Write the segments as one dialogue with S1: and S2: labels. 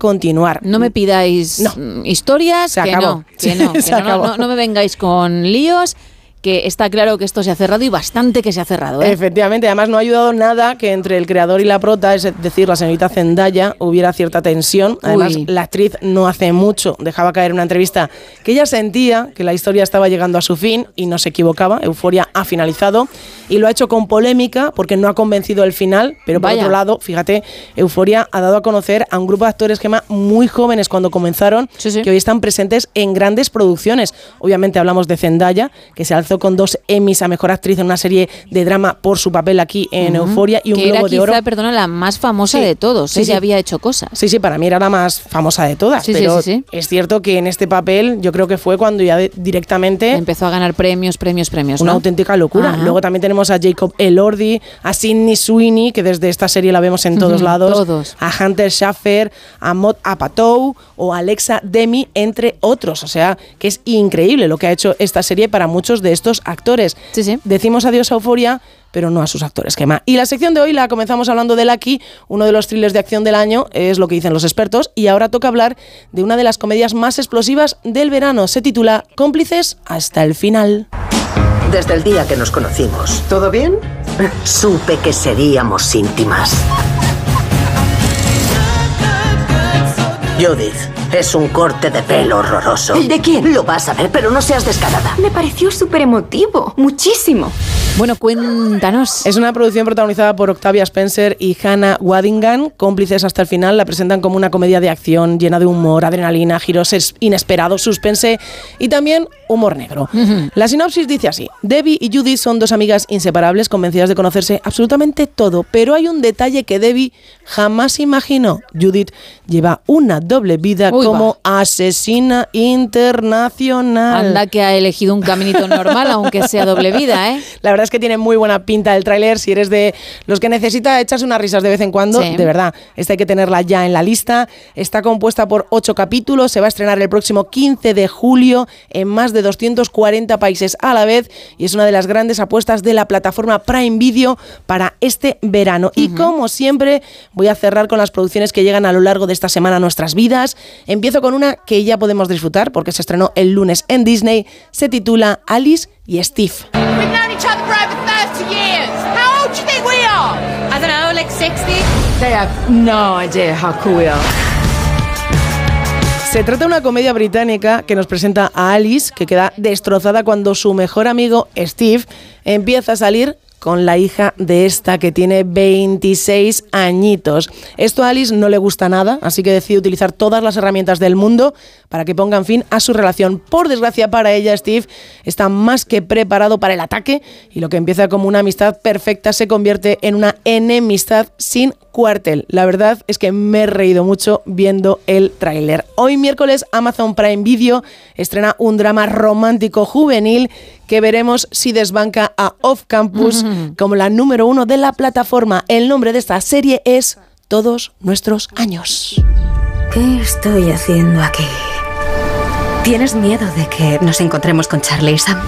S1: continuar.
S2: No me pidáis historias,
S1: se acabó.
S2: No me vengáis con líos, que está claro que esto se ha cerrado y bastante que se ha cerrado, ¿eh?
S1: Efectivamente, además no ha ayudado nada que entre el creador y la prota, es decir, la señorita Zendaya, hubiera cierta tensión. Además, la actriz no hace mucho dejaba caer en una entrevista que ella sentía que la historia estaba llegando a su fin y no se equivocaba. Euphoria ha finalizado y lo ha hecho con polémica porque no ha convencido el final, pero por otro lado, fíjate, Euphoria ha dado a conocer a un grupo de actores muy jóvenes cuando comenzaron, que hoy están presentes en grandes producciones. Obviamente hablamos de Zendaya, que se alzó con 2 Emmys a Mejor Actriz en una serie de drama por su papel aquí en Euphoria y un Globo de Oro.
S2: Que era quizá, la más famosa de todos. Ella había hecho cosas.
S1: Sí, para mí era la más famosa de todas, pero es cierto que en este papel yo creo que fue cuando ya directamente
S2: empezó a ganar premios.
S1: Una auténtica locura. Luego también tenemos a Jacob Elordi, a Sydney Sweeney, que desde esta serie la vemos en todos lados, a Hunter Schafer, a Mod Apatow o a Alexa Demi, entre otros. O sea, que es increíble lo que ha hecho esta serie para muchos de estos actores. Decimos adiós a Euphoria, pero no a sus actores, Gemma. Y la sección de hoy la comenzamos hablando de Lucky, uno de los thrillers de acción del año, es lo que dicen los expertos, y ahora toca hablar de una de las comedias más explosivas del verano. Se titula Cómplices hasta el final.
S3: Desde el día que nos conocimos.
S4: ¿Todo bien?
S3: Supe que seríamos íntimas. Judith, es un corte de pelo horroroso.
S4: ¿El de quién?
S3: Lo vas a ver, pero no seas descarada.
S4: Me pareció súper emotivo, muchísimo.
S2: Bueno, cuéntanos.
S1: Es una producción protagonizada por Octavia Spencer y Hannah Waddingham. Cómplices hasta el final la presentan como una comedia de acción llena de humor, adrenalina, giros inesperados, suspense y también humor negro. La sinopsis dice así: Debbie y Judith son 2 amigas inseparables convencidas de conocerse absolutamente todo, pero hay un detalle que Debbie jamás imaginó. Judith lleva una doble vida como asesina internacional.
S2: Anda que ha elegido un caminito normal, aunque sea doble vida, ¿eh?
S1: La verdad es que tiene muy buena pinta el tráiler. Si eres de los que necesita echarse unas risas de vez en cuando, de verdad, esta hay que tenerla ya en la lista. Está compuesta por 8 capítulos, se va a estrenar el próximo 15 de julio en más de 240 países a la vez y es una de las grandes apuestas de la plataforma Prime Video para este verano. Y como siempre, voy a cerrar con las producciones que llegan a lo largo de esta semana a nuestras vidas. Empiezo con una que ya podemos disfrutar porque se estrenó el lunes en Disney. Se titula Alice y Steve.
S5: We've known each other for over 30 years. How old do you think we are? I don't know, like 60? They have no idea how cool we are.
S1: Se trata de una comedia británica que nos presenta a Alice, que queda destrozada cuando su mejor amigo Steve empieza a salir con la hija de esta que tiene 26 añitos. Esto a Alice no le gusta nada, así que decide utilizar todas las herramientas del mundo para que pongan fin a su relación. Por desgracia para ella, Steve está más que preparado para el ataque y lo que empieza como una amistad perfecta se convierte en una enemistad sin cuartel. La verdad es que me he reído mucho viendo el tráiler. Hoy miércoles Amazon Prime Video estrena un drama romántico juvenil que veremos si desbanca a Off Campus como la número 1 de la plataforma. El nombre de esta serie es Todos Nuestros Años.
S6: ¿Qué estoy haciendo aquí? ¿Tienes miedo de que nos encontremos con Charlie y Sam?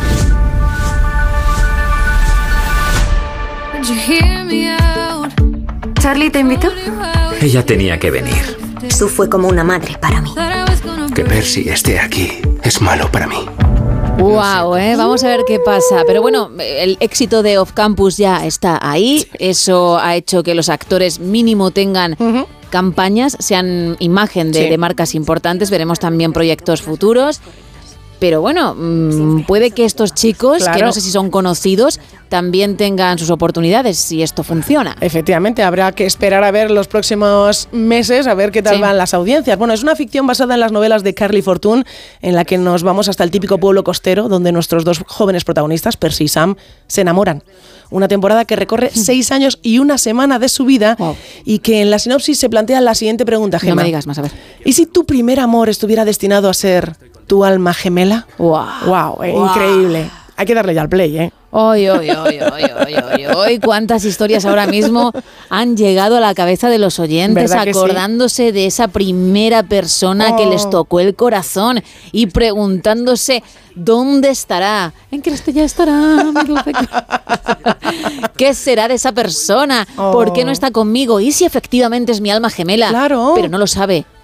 S4: ¿Charlie te invitó?
S7: Ella tenía que venir.
S6: Sue fue como una madre para mí.
S7: Que Percy esté aquí es malo para mí.
S2: Wow, vamos a ver qué pasa. Pero bueno, el éxito de Off Campus ya está ahí. Eso ha hecho que los actores mínimo tengan campañas, sean imagen de marcas importantes. Veremos también proyectos futuros. Pero bueno, puede que estos chicos, que no sé si son conocidos, también tengan sus oportunidades si esto funciona.
S1: Efectivamente, habrá que esperar a ver los próximos meses, a ver qué tal van las audiencias. Bueno, es una ficción basada en las novelas de Carly Fortune, en la que nos vamos hasta el típico pueblo costero, donde nuestros 2 jóvenes protagonistas, Percy y Sam, se enamoran. Una temporada que recorre 6 años y 1 semana de su vida y que en la sinopsis se plantea la siguiente pregunta, Gemma.
S2: No me digas más, a ver.
S1: ¿Y si tu primer amor estuviera destinado a ser tu alma gemela? Wow, increíble. Hay que darle ya al play, ¿eh?
S2: Hoy, cuántas historias ahora mismo han llegado a la cabeza de los oyentes acordándose de esa primera persona que les tocó el corazón y preguntándose ¿dónde estará? ¿En qué estrella estará? Mi dulce ¿qué será de esa persona? ¿Por qué no está conmigo? ¿Y si efectivamente es mi alma gemela?
S1: Claro.
S2: Pero no lo sabe.